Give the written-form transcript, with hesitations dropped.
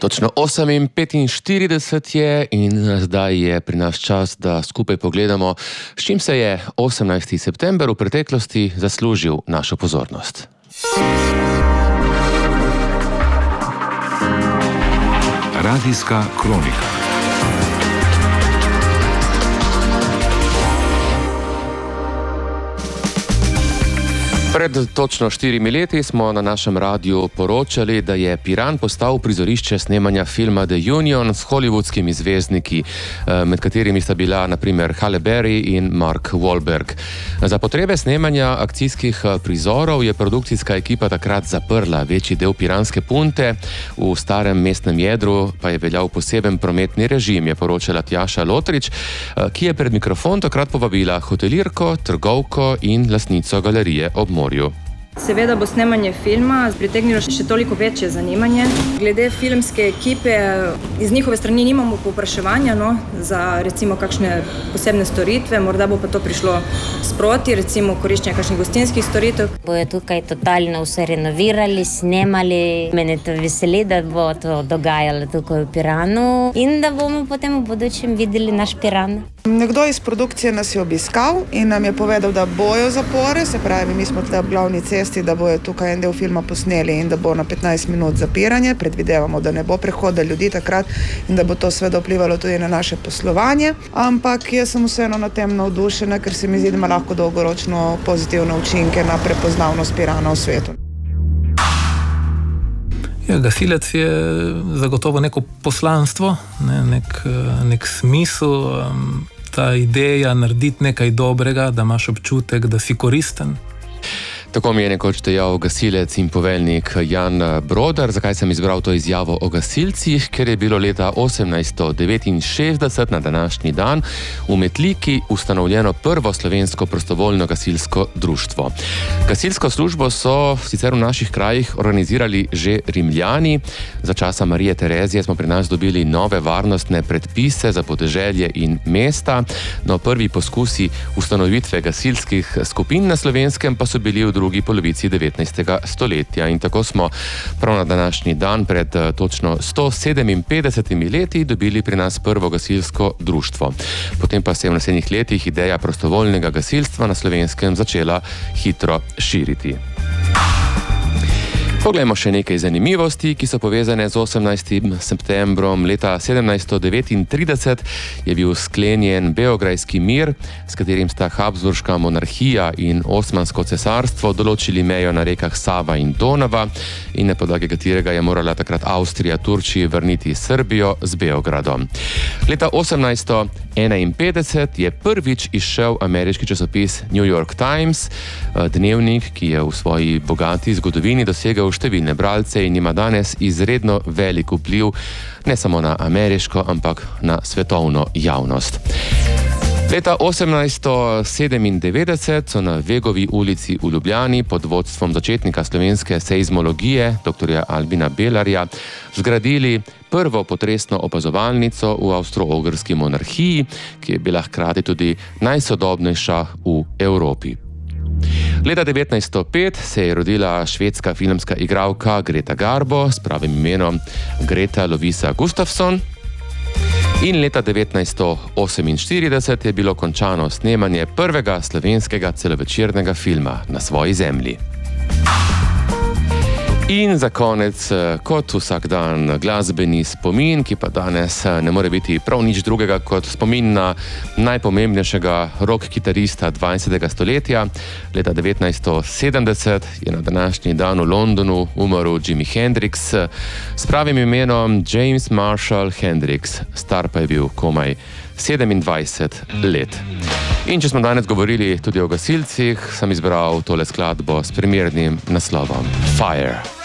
Točno 8:45 je in zdaj je pri nas čas, da skupaj pogledamo, s čim se je 18. september v preteklosti zaslužil našo pozornost. Radijska kronika. Pred točno 4 leti smo na našem radiju poročali, da je Piran postal prizorišče snemanja filma The Union s hollywoodskimi zvezdniki, med katerimi sta bila na primer Halle Berry in Mark Wahlberg. Za potrebe snemanja akcijskih prizorov je produkcijska ekipa takrat zaprla večji del Piranske punte, v starem mestnem jedru pa je veljal poseben prometni režim, je poročala Tjaša Lotrič, ki je pred mikrofon takrat povabila hotelirko, trgovko in lastnico galerije ob morju. Seveda bo snemanje filma pritegnilo še toliko večje zanimanje. Glede filmske ekipe, iz njihove strani nimamo povpraševanja za recimo kakšne posebne storitve, morda bo pa to prišlo sproti, recimo koriščenje kakšnih gostinskih storitev. Bojo tukaj totalno vse renovirali, snemali. Mene to veseli, da bo to dogajalo tukaj v Piranu in da bomo potem v bodočem videli naš Piran. Nekdo iz produkcije nas je obiskal in nam je povedal, da bojo zapore, se pravi, mi smo tle v glavni cesti, da bojo tukaj en del filma posneli in da bo na 15 minut zapiranje. Predvidevamo, da ne bo prehoda ljudi takrat in da bo to seveda vplivalo tudi na naše poslovanje. Ampak jaz sem vseeno na tem navdušena, ker se mi zdi, da ima lahko dolgoročno pozitivne učinke na prepoznavnost Pirana v svetu. Ja, gasilec je zagotovo neko poslanstvo, nek smisel, ta ideja narediti nekaj dobrega, da imaš občutek, da si koristen. Tako mi je nekoč dejal gasilec in poveljnik Jan Brodar. Zakaj sem izbral to izjavo o gasilcih? Ker je bilo leta 1869 na današnji dan v Metliki ustanovljeno prvo slovensko prostovoljno gasilsko društvo. Gasilsko službo so sicer v naših krajih organizirali že Rimljani. Za časa Marije Terezije smo pri nas dobili nove varnostne predpise za podeželje in mesta. No, prvi poskusi ustanovitve gasilskih skupin na Slovenskem pa so bili v drugi polovici 19. stoletja. In tako smo prav na današnji dan pred točno 157 leti dobili pri nas prvo gasilsko društvo. Potem pa se je v naslednjih letih ideja prostovoljnega gasilstva na Slovenskem začela hitro širiti. Poglejmo še nekaj zanimivosti, ki so povezane z 18. septembrom. Leta 1739 je bil sklenjen Beograjski mir, s katerim sta Habsburška monarhija in Osmansko cesarstvo določili mejo na rekah Sava in Donava in na podlagi katerega je morala takrat Avstrija Turčiji vrniti Srbijo z Beogradom. Leta 1851 je prvič izšel ameriški časopis New York Times, dnevnik, ki je v svoji bogati zgodovini dosegel številne bralce in ima danes izredno velik vpliv ne samo na ameriško, ampak na svetovno javnost. Leta 1897 so na Vegovi ulici v Ljubljani pod vodstvom začetnika slovenske seizmologije, dr. Albina Belarja, zgradili prvo potresno opazovalnico v Avstro-Ogrski monarhiji, ki je bila hkrati tudi najsodobnejša v Evropi. Leta 1905 se je rodila švedska filmska igralka Greta Garbo s pravim imenom Greta Lovisa Gustafsson. In leta 1948 je bilo končano snemanje prvega slovenskega celovečernega filma Na svoji zemlji. In za konec, kot vsak dan, glasbeni spomin, ki pa danes ne more biti prav nič drugega kot spomin na najpomembnejšega rock kitarista 20. stoletja. Leta 1970 je na današnji dan v Londonu umrl Jimi Hendrix s pravim imenom James Marshall Hendrix. Star pa je bil komaj 27 let. In če smo danes govorili tudi o gasilcih, sem izbral tole skladbo s primernim naslovom Fire.